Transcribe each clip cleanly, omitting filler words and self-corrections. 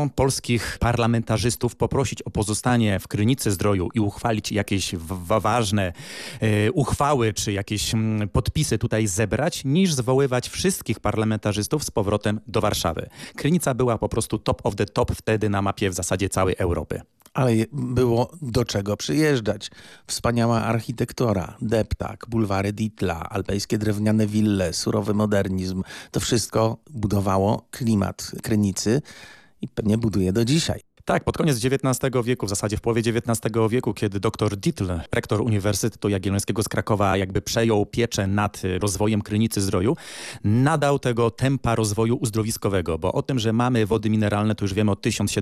polskich parlamentarzystów poprosić o pozostanie w Krynicy Zdroju i uchwalić jakieś ważne uchwały, czy jakieś podpisy tutaj zebrać, niż zwoływać wszystkich parlamentarzystów z powrotem do Warszawy. Krynica była po prostu top of the top wtedy na mapie w zasadzie całej Europy. Ale było do czego przyjeżdżać. Wspaniała architektura, deptak, bulwary Dietla, alpejskie drewniane wille, surowy modernizm. To wszystko budowało klimat Krynicy i pewnie buduje do dzisiaj. Tak, pod koniec XIX wieku, w zasadzie w połowie XIX wieku, kiedy dr Dietl, rektor Uniwersytetu Jagiellońskiego z Krakowa, jakby przejął pieczę nad rozwojem Krynicy Zdroju, nadał tego tempa rozwoju uzdrowiskowego, bo o tym, że mamy wody mineralne, to już wiemy od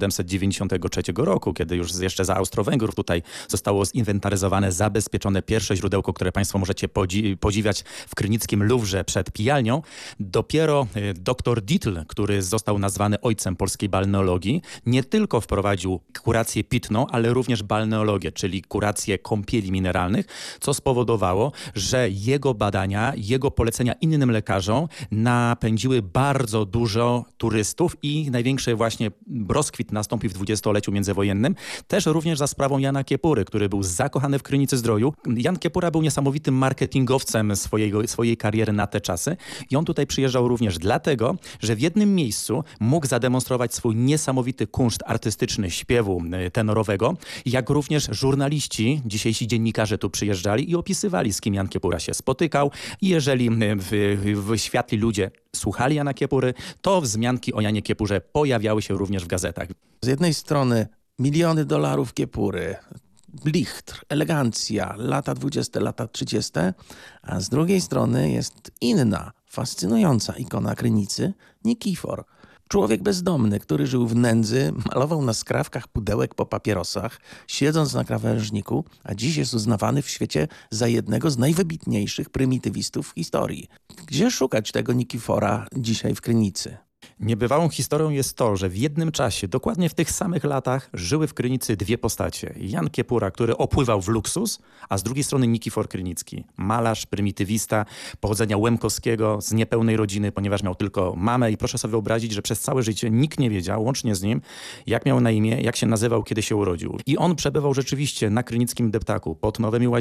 1793 roku, kiedy już jeszcze za Austro-Węgrów tutaj zostało zinwentaryzowane, zabezpieczone pierwsze źródełko, które Państwo możecie podziwiać w krynickim Luwrze przed pijalnią. Dopiero dr Dietl, który został nazwany ojcem polskiej balneologii, nie tylko wprowadził kurację pitną, ale również balneologię, czyli kurację kąpieli mineralnych, co spowodowało, że jego badania, jego polecenia innym lekarzom napędziły bardzo dużo turystów i największy właśnie rozkwit nastąpił w dwudziestoleciu międzywojennym, też również za sprawą Jana Kiepury, który był zakochany w Krynicy Zdroju. Jan Kiepura był niesamowitym marketingowcem swojej kariery na te czasy i on tutaj przyjeżdżał również dlatego, że w jednym miejscu mógł zademonstrować swój niesamowity kunszt artystyczny śpiewu tenorowego, jak również żurnaliści, dzisiejsi dziennikarze tu przyjeżdżali i opisywali, z kim Jan Kiepura się spotykał. I jeżeli światli ludzie słuchali Jana Kiepury, to wzmianki o Janie Kiepurze pojawiały się również w gazetach. Z jednej strony miliony dolarów Kiepury, blichtr, elegancja, lata 20, lata 30, a z drugiej strony jest inna, fascynująca ikona Krynicy, Nikifor. Człowiek bezdomny, który żył w nędzy, malował na skrawkach pudełek po papierosach, siedząc na krawężniku, a dziś jest uznawany w świecie za jednego z najwybitniejszych prymitywistów w historii. Gdzie szukać tego Nikifora dzisiaj w Krynicy? Niebywałą historią jest to, że w jednym czasie, dokładnie w tych samych latach, żyły w Krynicy dwie postacie. Jan Kiepura, który opływał w luksus, a z drugiej strony Nikifor Krynicki. Malarz, prymitywista, pochodzenia łemkowskiego, z niepełnej rodziny, ponieważ miał tylko mamę i proszę sobie wyobrazić, że przez całe życie nikt nie wiedział, łącznie z nim, jak miał na imię, jak się nazywał, kiedy się urodził. I on przebywał rzeczywiście na krynickim deptaku, pod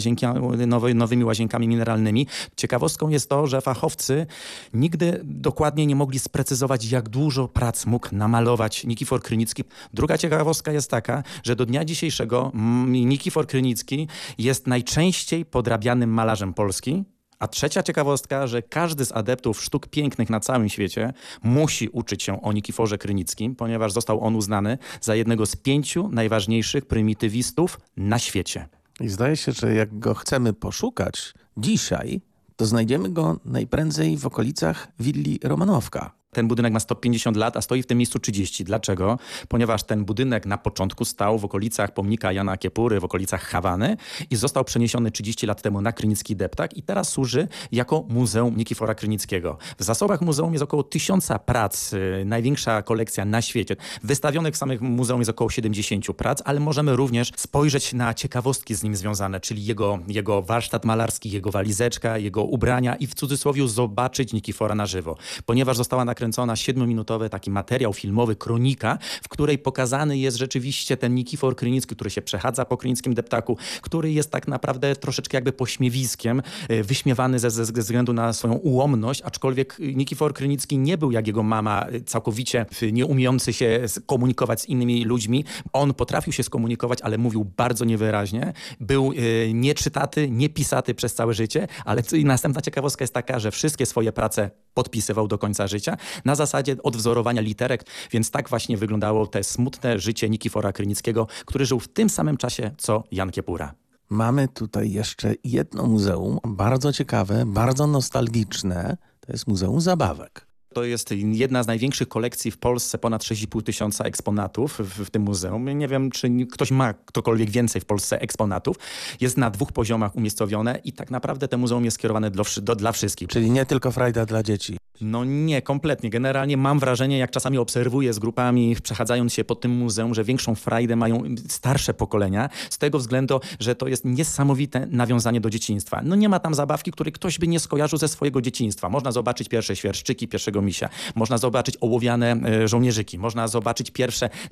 nowymi łazienkami mineralnymi. Ciekawostką jest to, że fachowcy nigdy dokładnie nie mogli sprecyzować, jak dużo prac mógł namalować Nikifor Krynicki. Druga ciekawostka jest taka, że do dnia dzisiejszego Nikifor Krynicki jest najczęściej podrabianym malarzem Polski. A trzecia ciekawostka, że każdy z adeptów sztuk pięknych na całym świecie musi uczyć się o Nikiforze Krynickim, ponieważ został on uznany za jednego z 5 najważniejszych prymitywistów na świecie. I zdaje się, że jak go chcemy poszukać dzisiaj, to znajdziemy go najprędzej w okolicach willi Romanowka. Ten budynek ma 150 lat, a stoi w tym miejscu 30. Dlaczego? Ponieważ ten budynek na początku stał w okolicach pomnika Jana Kiepury, w okolicach Hawany i został przeniesiony 30 lat temu na krynicki deptak i teraz służy jako Muzeum Nikifora Krynickiego. W zasobach muzeum jest około 1000 prac, największa kolekcja na świecie. Wystawionych w samych muzeum jest około 70 prac, ale możemy również spojrzeć na ciekawostki z nim związane, czyli jego warsztat malarski, jego walizeczka, jego ubrania i w cudzysłowie zobaczyć Nikifora na żywo. Ponieważ została nakręcona 7-minutowy taki materiał filmowy, kronika, w której pokazany jest rzeczywiście ten Nikifor Krynicki, który się przechadza po krynickim deptaku, który jest tak naprawdę troszeczkę jakby pośmiewiskiem, wyśmiewany ze względu na swoją ułomność, aczkolwiek Nikifor Krynicki nie był jak jego mama całkowicie nie umiejący się komunikować z innymi ludźmi. On potrafił się skomunikować, ale mówił bardzo niewyraźnie. Był nieczytaty, niepisaty przez całe życie, ale następna ciekawostka jest taka, że wszystkie swoje prace podpisywał do końca życia na zasadzie odwzorowania literek, więc tak właśnie wyglądało te smutne życie Nikifora Krynickiego, który żył w tym samym czasie, co Jan Kiepura. Mamy tutaj jeszcze jedno muzeum, bardzo ciekawe, bardzo nostalgiczne, to jest Muzeum Zabawek. To jest jedna z największych kolekcji w Polsce, ponad 6,5 tysiąca eksponatów w tym muzeum. Nie wiem, czy ktoś ma ktokolwiek więcej w Polsce eksponatów. Jest na 2 poziomach umiejscowione i tak naprawdę to muzeum jest skierowane dla wszystkich. Czyli nie tylko frajda dla dzieci. No nie, kompletnie. Generalnie mam wrażenie, jak czasami obserwuję z grupami, przechadzając się po tym muzeum, że większą frajdę mają starsze pokolenia, z tego względu, że to jest niesamowite nawiązanie do dzieciństwa. No nie ma tam zabawki, której ktoś by nie skojarzył ze swojego dzieciństwa. Można zobaczyć pierwsze świerszczyki, pierwszego misia, można zobaczyć ołowiane żołnierzyki, można zobaczyć pierwsze